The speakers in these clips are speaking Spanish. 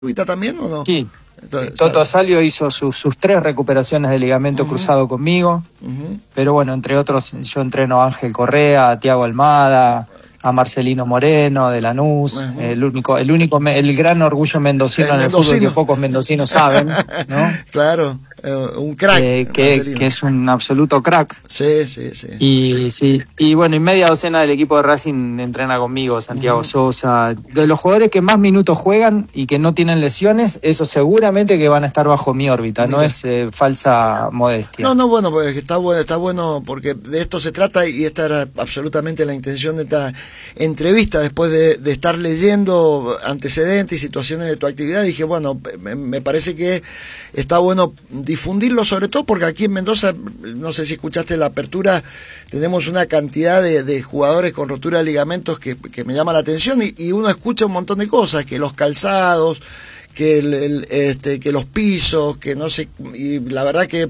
también o no? Sí. Entonces, Toto Asalio hizo sus 3 recuperaciones de ligamento cruzado conmigo, pero bueno, entre otros yo entreno a Ángel Correa, a Tiago Almada, a Marcelino Moreno de Lanús, el gran orgullo mendocino en el fútbol que pocos mendocinos saben, ¿no? Claro, un crack. Que es un absoluto crack. Sí. Y bueno, y media docena del equipo de Racing entrena conmigo, Santiago Sosa. De los jugadores que más minutos juegan y que no tienen lesiones, eso seguramente que van a estar bajo mi órbita. Mira. No es falsa modestia. No, bueno, pues está bueno porque de esto se trata, y esta era absolutamente la intención de esta entrevista. Después de estar leyendo antecedentes y situaciones de tu actividad, dije, bueno, me parece que está bueno difundirlo, sobre todo porque aquí en Mendoza, no sé si escuchaste la apertura, tenemos una cantidad de jugadores con rotura de ligamentos que me llama la atención, y uno escucha un montón de cosas, que los calzados, que los pisos, que no sé, y la verdad que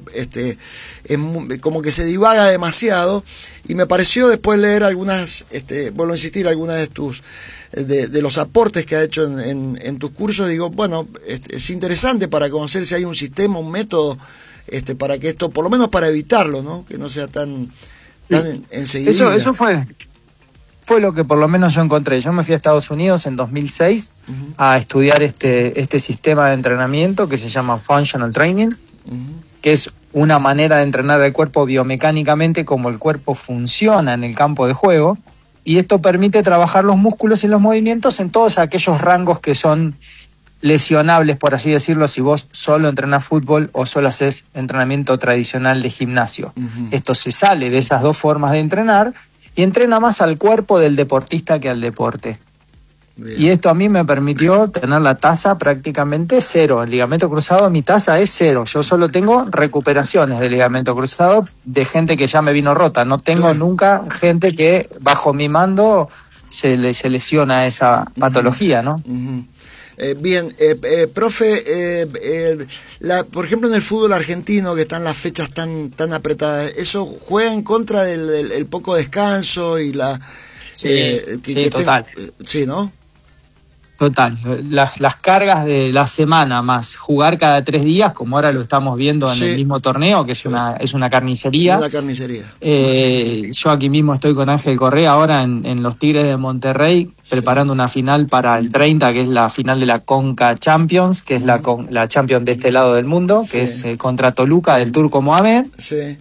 como que se divaga demasiado, y me pareció después leer algunas, vuelvo a insistir, algunas de tus de los aportes que ha hecho en tus cursos. Digo, bueno, es interesante para conocer si hay un sistema, un método, para que esto, por lo menos para evitarlo, ¿no? Que no sea tan enseguida. Eso fue lo que por lo menos yo encontré. Yo me fui a Estados Unidos en 2006 a estudiar este sistema de entrenamiento que se llama Functional Training, que es una manera de entrenar el cuerpo biomecánicamente, como el cuerpo funciona en el campo de juego, y esto permite trabajar los músculos y los movimientos en todos aquellos rangos que son lesionables, por así decirlo, si vos solo entrenás fútbol o solo haces entrenamiento tradicional de gimnasio. Esto se sale de esas dos formas de entrenar y entrena más al cuerpo del deportista que al deporte. Bien. Y esto a mí me permitió tener la tasa prácticamente cero. El ligamento cruzado, mi tasa es cero. Yo solo tengo recuperaciones de ligamento cruzado de gente que ya me vino rota. No tengo nunca gente que bajo mi mando se lesiona esa patología, ¿no? Bien, profe, por ejemplo en el fútbol argentino, que están las fechas tan apretadas, ¿eso juega en contra del poco descanso y la... Sí, total. Sí, ¿no? Total, las cargas de la semana más jugar cada 3 días, como ahora lo estamos viendo en el mismo torneo, que es una carnicería. Una carnicería. Yo aquí mismo estoy con Ángel Correa ahora en los Tigres de Monterrey, preparando una final para el 30, que es la final de la Conca Champions, que es la Champions de este lado del mundo, que es contra Toluca del Turco Mohamed. Sí.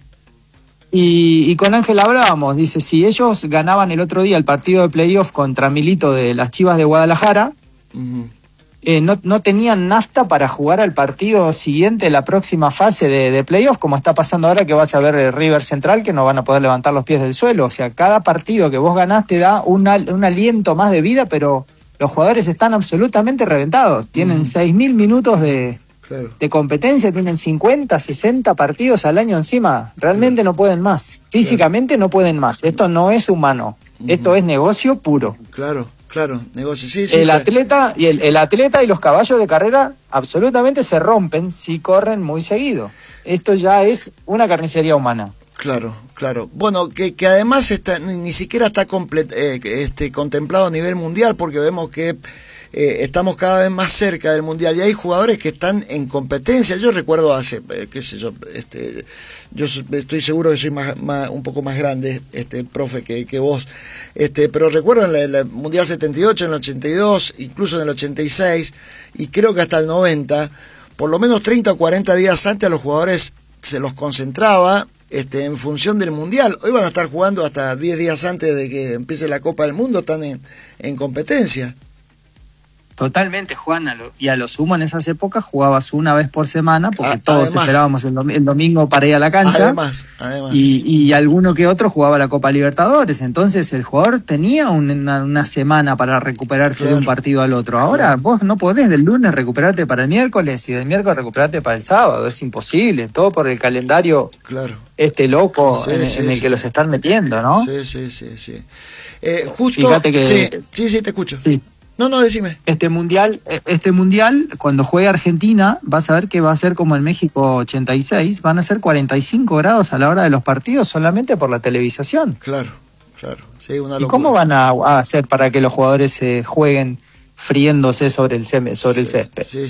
Y con Ángel hablábamos, dice, si ellos ganaban el otro día el partido de playoff contra Milito de las Chivas de Guadalajara, no tenían nafta para jugar al partido siguiente, la próxima fase de playoff, como está pasando ahora, que vas a ver River Central, que no van a poder levantar los pies del suelo. O sea, cada partido que vos ganás te da un aliento más de vida, pero los jugadores están absolutamente reventados. Tienen 6.000 minutos de competencia, tienen 50, 60 partidos al año encima. Realmente no pueden más. Físicamente no pueden más. Esto no es humano. Esto es negocio puro. Claro, negocio. Sí, el atleta y los caballos de carrera absolutamente se rompen si corren muy seguido. Esto ya es una carnicería humana. Claro. Bueno, que además ni siquiera está contemplado a nivel mundial, porque vemos que estamos cada vez más cerca del mundial y hay jugadores que están en competencia. Yo recuerdo hace, qué sé yo, yo estoy seguro que soy un poco más grande, profe, que vos, pero recuerdo en el Mundial 78, en el 82, incluso en el 86, y creo que hasta el 90, por lo menos 30 o 40 días antes a los jugadores se los concentraba en función del Mundial. Hoy van a estar jugando hasta 10 días antes de que empiece la Copa del Mundo, están en competencia. Totalmente, Juan, y a lo sumo en esas épocas jugabas una vez por semana, porque todos esperábamos el domingo para ir a la cancha. Además. Y alguno que otro jugaba la Copa Libertadores, entonces el jugador tenía una semana para recuperarse de un partido al otro. Ahora vos no podés del lunes recuperarte para el miércoles y del miércoles recuperarte para el sábado, es imposible, todo por el calendario loco en el que los están metiendo, ¿no? Sí. Justo, fíjate que... Sí, te escucho. Sí. No, decime. Este mundial, cuando juegue Argentina, vas a ver que va a ser como en México 86, van a ser 45 grados a la hora de los partidos solamente por la televisación. Claro. Sí, una locura. ¿Y cómo van a hacer para que los jugadores jueguen friéndose sobre el césped. Sí,